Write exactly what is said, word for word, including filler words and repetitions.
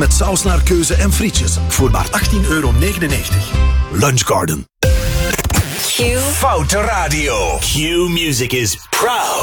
met saus naar keuze en frietjes voor maar achttien euro negenennegentig. Lunch Garden. Q. Foute Radio. Q Music is proud